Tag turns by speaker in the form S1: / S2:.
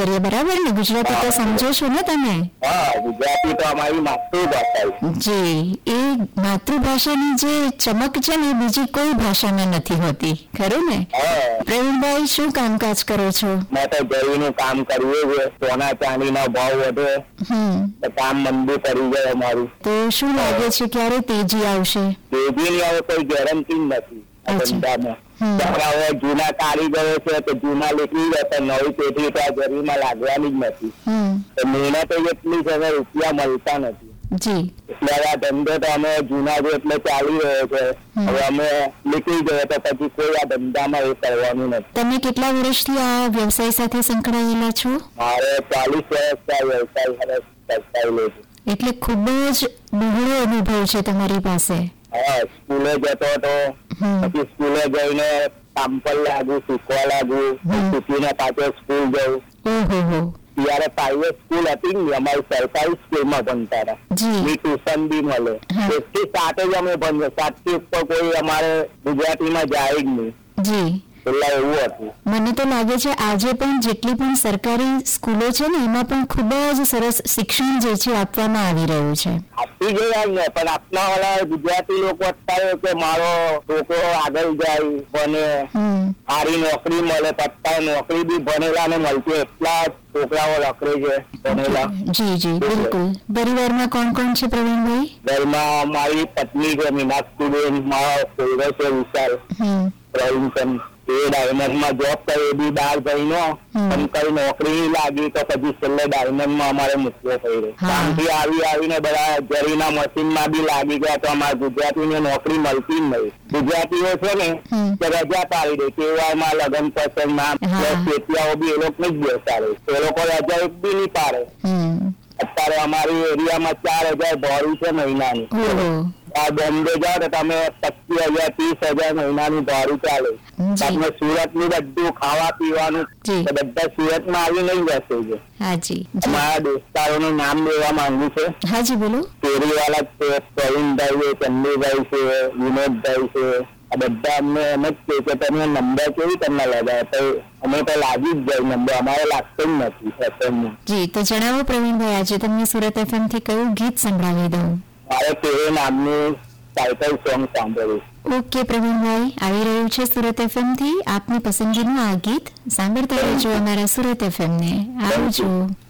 S1: કરીએ, બરાબર ને? ગુજરાતી તો સમજો છો ને તમે?
S2: હા, ગુજરાતી તો અમારી માતૃભાષા
S1: જી. એ માતૃભાષાની જે ચમક છે ને બીજી કોઈ ભાષામાં નથી હોતી, ખરું ને? પ્રવીણભાઈ, શું કામકાજ કરો છો?
S2: મેં તો જરીનું કામ કર્યું છે. સોના ચાંદીનો ભાવ વધે તો કામ મંદું કરી જાય અમારું.
S1: તો શું લાગે છે ક્યારે તેજી આવશે?
S2: તેજીની હવે કોઈ ગેરંટી નથી આ ધંધામાં. હવે જૂના કારીગરો છે તો જૂના નીકળી જતા, નવી પેઢી તો આ જરીમાં લાગવાની જ નથી. તો મહેનત એટલી છે, રૂપિયા મળતા નથી. એટલે હવે આ ધંધો તો અમે જૂના છે એટલે ચાલી રહ્યો છે. હવે અમે નીકળી ગયો તો પછી કોઈ આ ધંધામાં એ કરવાનું નથી.
S1: તમે કેટલા વર્ષથી આ વ્યવસાય સાથે સંકળાયેલા છો?
S2: મારે 40 વર્ષ વ્યવસાય સંકળાયેલો છે.
S1: એટલે ખૂબ જ બહોળો અનુભવ છે તમારી પાસે.
S2: હા, સ્કૂલે જતો હતો, પછી સ્કૂલે જઈને કામ પર લાગુ, શીખવા લાગુ, શીખીને પાછો સ્કૂલ જવું. ત્યારે પ્રાઇવેટ સ્કૂલ હતી ને, અમારી સરકારી સ્કૂલમાં ભણતા હતા. ટ્યુશન બી મળે. 1 થી 7 જ અમે ભણીએ, 7 થી ઉપર કોઈ અમારે ગુજરાતીમાં જાય જ નહીં. એટલે એવું હતું.
S1: મને તો લાગે છે આજે પણ જેટલી પણ સરકારી સ્કૂલો છે ને એમાં પણ ખૂબ જ સરસ શિક્ષણ જે છે આપવામાં આવી રહ્યું છે.
S2: આપી ગયા ને, પણ આપના વાળા ગુજરાતી લોકો અત્યારે કે મારો છોકરો આગળ જાય, ભણે, સારી નોકરી મળે. અત્યારે નોકરી બી ભણેલા ને મળતી, એટલા છોકરાઓ રખડે છે ભણેલા.
S1: જી બિલકુલ. પરિવારમાં કોણ કોણ છે પ્રવીણભાઈ?
S2: ઘરમાં મારી પત્ની છે મીનાક્ષીબેન, મારો ફોઈરો છે વિશાલ પ્રવીણચંદ. એ ડાયમંડમાં જોબ કરે, એ બી બહાર જઈને પણ કઈ નોકરી લાગી તો પછી છેલ્લે ડાયમંડમાં અમારે મૂકવો પડ્યો. કામથી આવીને બધા જરીના મશીનમાં બી લાગી ગયા તો અમારે ગુજરાતીને નોકરી મળતી જ નહીં. ગુજરાતીઓ છે ને કે રજા પાડી દે, કેવામાં લગ્ન પ્રસંગમાં ખેતિયાઓ બી એ લોકોને જ બેસાડે. એ લોકો રજા એક બી નહીં પાડે. અત્યારે અમારી એરિયામાં 4,000 ભાડું છે મહિનાની. બોમ્બે જાઓ તો તમે 25,000 30,000 મહિનાનું ભાડું ચાલે. તમે સુરત નું બધું ખાવા પીવાનું બધા સુરતમાં આવી નહીં જશે છે. મારા દોસ્તારોનું નામ લેવા માંગુ છે.
S1: હાજી બોલો.
S2: કેરીવાલા છે, પ્રવીણભાઈ છે, ચંદુભાઈ છે, વિનોદભાઈ છે. આ બધા અમને એમ જ કહે કે તમે નંબર કેવી તમને લગાવે, તો અમે તો લાગી જ જાય નંબર, અમારે લાગતો જ નથી FM.
S1: જી, તો જણાવો પ્રવીણભાઈ, આજે તમને સુરત FM થી કયું ગીત સંભળાવી દઉં?
S2: મારે તેરે નામનું ટાઇટલ સોંગ સાંભળ્યું.
S1: ઓકે પ્રવીણભાઈ, આવી રહ્યું છે સુરત FM થી આપની પસંદગીનું આ ગીત. સાંભળતા રહેજો અમારા સુરત FM ને. આવજો.